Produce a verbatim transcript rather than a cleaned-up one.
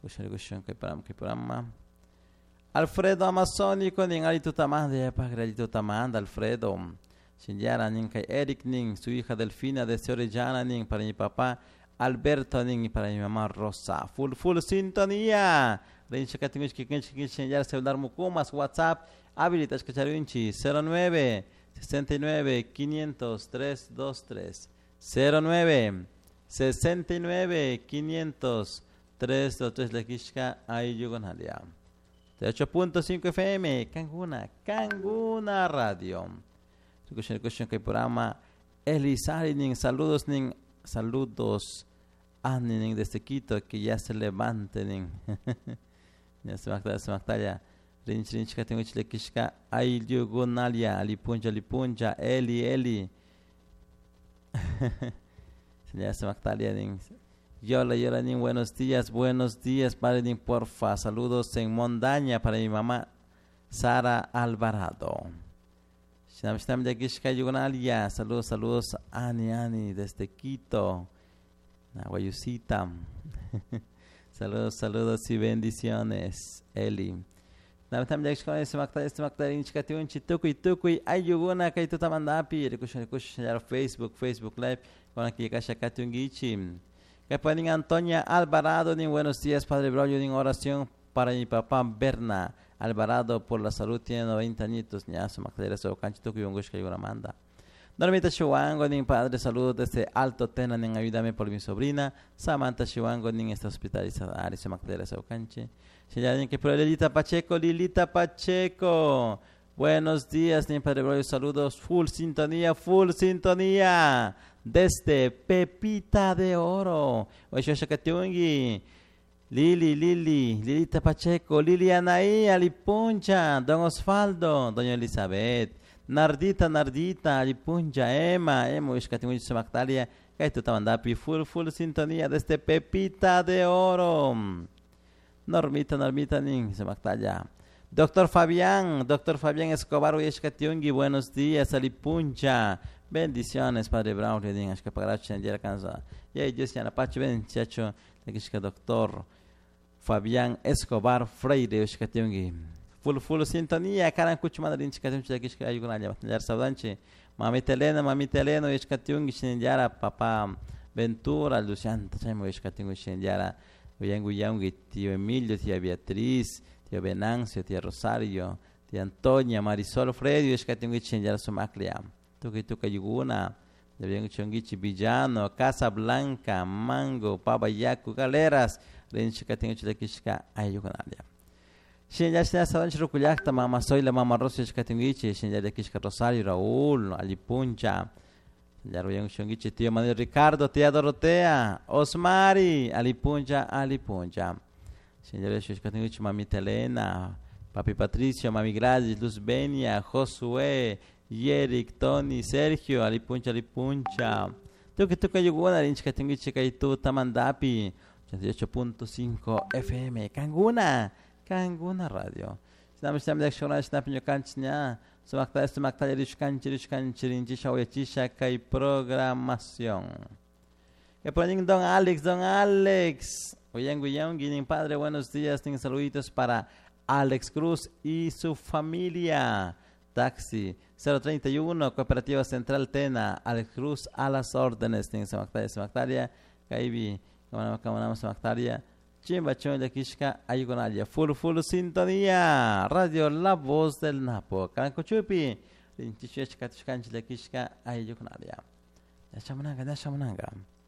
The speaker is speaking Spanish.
Kushan kushan kay param kay parama. Alfredo Amazónico ning alito tamande pa alito tamanda Alfredo. Sinjara ning kay Eric ning su hija Delfina de Orellana ning para mi papá Alberto ning para mi mamá Rosa. Full full sintonía. Rin shakatingush kikinch kikinch sinjara celular mukumas WhatsApp habilitas kacharinchi cero nueve sesenta y nueve quinientos tres dos tres cero nueve sesenta y nueve quinientos tres dos tres Lekishka Ayugonalia. De ocho punto cinco F M, Canguna, Canguna Radio. Escuchen, escuchen que el programa Elizari, ning, saludos, ning, saludos, a ning, desde Quito, que ya se levante, ning. Ya se va se va ya. Rinch, rinch, que tengo chile kishka, Ayugonalia, Alipunja, Alipunja, Eli, Eli. Ya se va ning. Yola, yola, ning, buenos días, buenos días, padre, ning, porfa. Saludos en Montaña para mi mamá, Sara Alvarado. Shinam, shinam, de Kishka Yugonalia. Saludos, saludos, Ani, Ani, desde Quito. Nahuayusita. Saludos, saludos y bendiciones, Eli. Nam, tam, de Kishka, este macta, este macta, ring, chikatiun, chitukui, tukui, ayuguna, kaituta mandapi. Rekushan, rekushan, Facebook, Facebook Live, con aquí, kashakatiun, gichim. Que pueden Antonia Alvarado, ni buenos días, Padre Braulio, ni oración para mi papá Berna Alvarado por la salud, tiene noventa añitos, ni a su macdera, su canchito, que un gusto que manda. Normita Chihuango, ni Padre, saludos desde Alto Tena, ni ayúdame por mi sobrina, Samantha Chihuango, ni está hospitalizada, y su macdera, su canche. Señalen que por Lilita Pacheco, Lilita Pacheco. Buenos días, ni Padre Braulio, saludos, full sintonía, full sintonía. Desde Pepita de Oro. Oye, Lili, Lili, Lilita Pacheco, Lili Anaí, Alipuncha, Don Osvaldo, Doña Elizabeth, Nardita, Nardita, Alipuncha, Emma, Emma, Oye, Mactalia, Kaito Tamandapi, full, full sintonía desde Pepita de Oro. Normita, Normita, Ning, Mactalia. Doctor Fabián, Doctor Fabián Escobar, Oye, buenos días, Alipuncha. Bendiciones, Padre Braulio, din ashka pagaracha en cansa. Ya Dios ya na pache ben chacho, lekishka doctor Fabián Escobar Freire ashka tiungi. Full full sintonía, karan kuchmana din chika tiungi lekishka ayuguna ya batnyar saudanche. Mami Telena, mami Teleno ashka tiungi shinjara papá Ventura, Luciano, tachemo ashka tiungi shinjara. Oyangu yangu tío Emilio, tía Beatriz, tío Venancio, tía Rosario, tía Antonia, Marisol Freire ashka tiungi shinjara sumaklia. Tuki tuka yuguna, de chongichi Villano, Casa Blanca, Mango, Pabayacu, Galeras, Renchika tengo chilekishka, ayugonalia. Shinya shina sadan chirukullakta, mama soy la mama Rosa chikatingichi, shinya de kishka Rosario, Raúl, Alipuncha, ya ruyan chongichi, tío Manuel Ricardo, tía Dorotea, Osmari, Alipuncha, Alipuncha. Shinya de chikatingichi, mami Telena, papi Patricio, mami Gladys, Luz Benia, Josué, Yerick, Tony, Sergio, Alipuncha, Alipuncha. Tú que tú que yo una rinch que tengo chica y tú tamandapi. ochenta y ocho punto cinco F M. Canguna, Canguna Radio. Sinam sinam de shona snap nyo kanchnya. Sumakta sumakta rish kanchi rish kanchi rinchi shawe chisha kai programación. Que ponen Don Alex, Don Alex. Oyen, oyen, guinin padre, buenos días. Tengo saluditos para Alex Cruz y su familia. Taxi cero treinta y uno, Cooperativa Central Tena, Alex Cruz a las órdenes. Tiene Samactaria, Samactaria, Caibi, Camanama, Samactaria, Chimba, Chonja, Kishka, Ayugonalia, full, full sintonía, Radio La Voz del Napo, Carancochupi, Rinchichech, Katishkanchile, Kishka, Ayugonalia. Ya Chamananga, ya Chamananga.